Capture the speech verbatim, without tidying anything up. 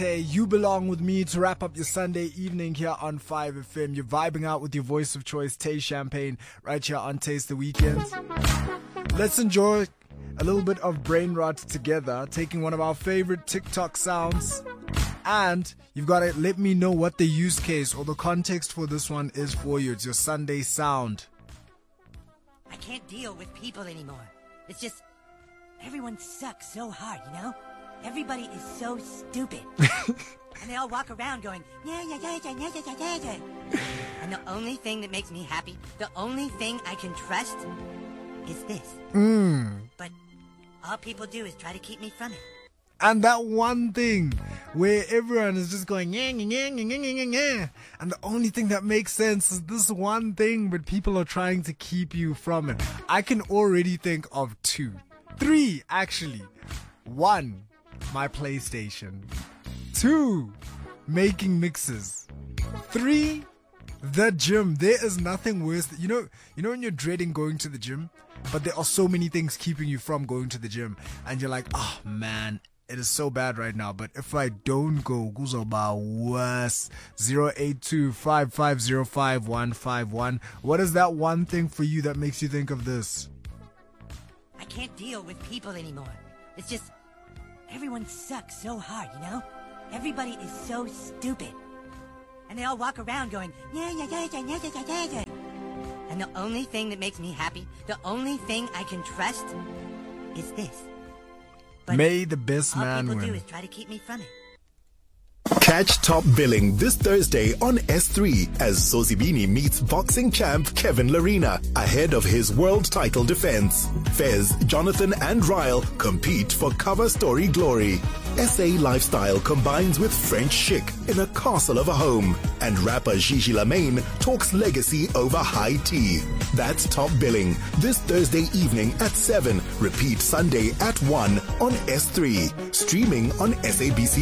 Hey, you belong with me to wrap up your Sunday evening here on five F M. You're vibing out with your voice of choice, Tay Champagne, right here on Taste the Weekends. Let's enjoy a little bit of brain rot together, taking one of our favorite TikTok sounds. And you've got to let me know what the use case or the context for this one is for you. It's your Sunday sound. I can't deal with people anymore. It's just, everyone sucks so hard, you know? Everybody is so stupid. And they all walk around going, yeah, yeah, yeah, yeah, yeah, yeah, yeah, yeah. And the only thing that makes me happy, the only thing I can trust is this. Mm. But all people do is try to keep me from it. And that one thing where everyone is just going, yeah, yeah, yeah, yeah, yeah, yeah. And the only thing that makes sense is this one thing, but people are trying to keep you from it. I can already think of two. Three, actually. One, my PlayStation. Two, making mixes. Three, the gym. There is nothing worse. You know, you know when you're dreading going to the gym, but there are so many things keeping you from going to the gym, and you're like, oh man, it is so bad right now. But if I don't go, kuzoba worse. zero eight two, five five zero five, one five one. What is that one thing for you that makes you think of this? I can't deal with people anymore. It's just, everyone sucks so hard, you know? Everybody is so stupid. And they all walk around going, yeah, yeah, yeah, yeah, yeah, yeah, yeah, yeah. And the only thing that makes me happy, the only thing I can trust is this. But may the best man all people win. do is try to keep me from it. Catch Top Billing this Thursday on S three as Sozibini meets boxing champ Kevin Larina ahead of his world title defense. Fez, Jonathan and Ryle compete for cover story glory. S A lifestyle combines with French chic in a castle of a home. And rapper Gigi Lamaine talks legacy over high tea. That's Top Billing this Thursday evening at seven. Repeat Sunday at one on S three. Streaming on S A B C